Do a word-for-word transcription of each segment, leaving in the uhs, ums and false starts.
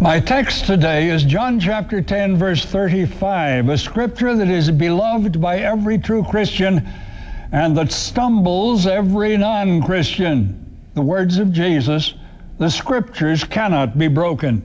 My text today is John chapter ten, verse thirty-five, a scripture that is beloved by every true Christian and that stumbles every non-Christian. The words of Jesus, the scriptures cannot be broken.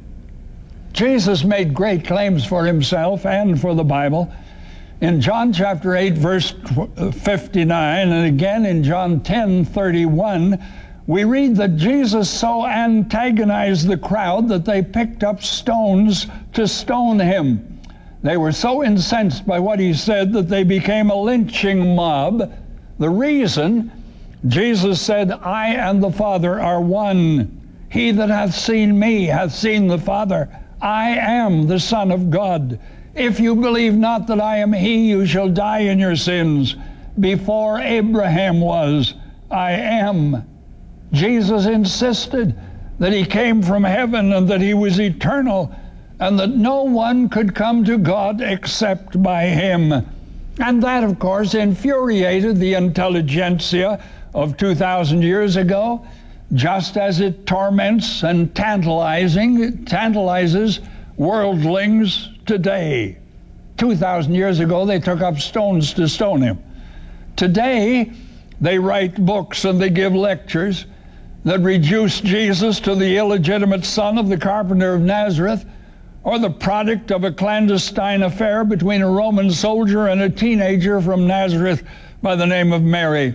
Jesus made great claims for himself and for the Bible. In John chapter eight, verse fifty-nine, and again in John ten, thirty-one, we read that Jesus so antagonized the crowd that they picked up stones to stone him. They were so incensed by what he said that they became a lynching mob. The reason, Jesus said, "I and the Father are one. He that hath seen me hath seen the Father. I am the Son of God. If you believe not that I am he, you shall die in your sins. Before Abraham was, I am." Jesus insisted that he came from heaven and that he was eternal and that no one could come to God except by him. And that, of course, infuriated the intelligentsia of two thousand years ago, just as it torments and tantalizing, tantalizes worldlings today. two thousand years ago, they took up stones to stone him. Today, they write books and they give lectures that reduce Jesus to the illegitimate son of the carpenter of Nazareth, or the product of a clandestine affair between a Roman soldier and a teenager from Nazareth by the name of Mary.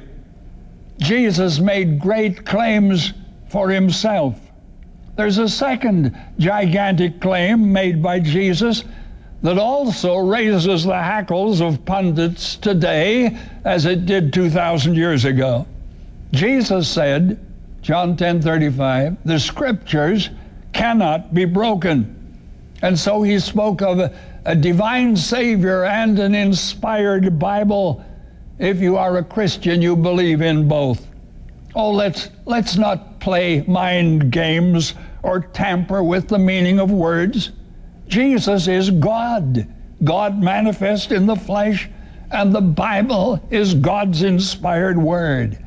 Jesus made great claims for himself. There's a second gigantic claim made by Jesus that also raises the hackles of pundits today as it did two thousand years ago. Jesus said, John ten thirty-five, the scriptures cannot be broken. And so he spoke of a, a divine Savior and an inspired Bible. If you are a Christian, you believe in both. Oh, let's, let's not play mind games or tamper with the meaning of words. Jesus is God, God manifest in the flesh, and the Bible is God's inspired word.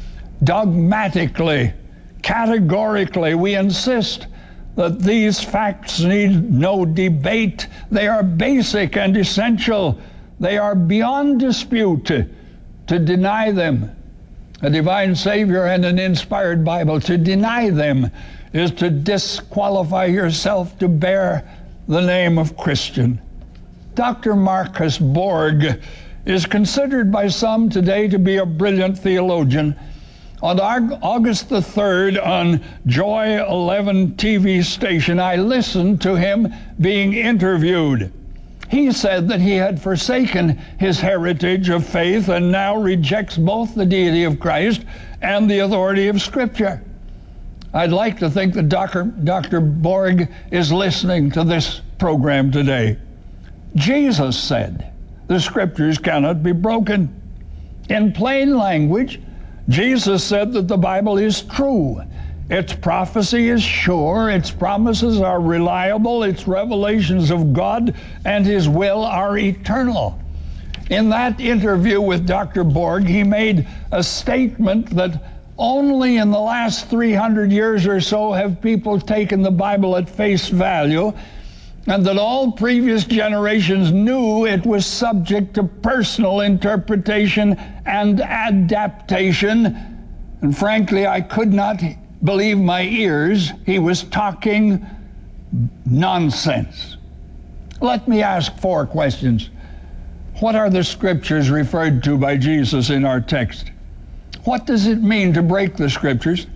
Dogmatically, categorically, we insist that these facts need no debate. They are basic and essential. They are beyond dispute. To deny them, a divine Savior and an inspired Bible, to deny them is to disqualify yourself to bear the name of Christian. Doctor Marcus Borg is considered by some today to be a brilliant theologian. On August the third, on Joy eleven T V station, I listened to him being interviewed. He said that he had forsaken his heritage of faith and now rejects both the deity of Christ and the authority of Scripture. I'd like to think that Doctor Doctor Borg is listening to this program today. Jesus said, the Scriptures cannot be broken. In plain language, Jesus said that the Bible is true. Its prophecy is sure, its promises are reliable, its revelations of God and His will are eternal. In that interview with Doctor Borg, he made a statement that only in the last three hundred years or so have people taken the Bible at face value, and that all previous generations knew it was subject to personal interpretation and adaptation. And frankly, I could not believe my ears. He was talking nonsense. Let me ask four questions. What are the scriptures referred to by Jesus in our text? What does it mean to break the scriptures?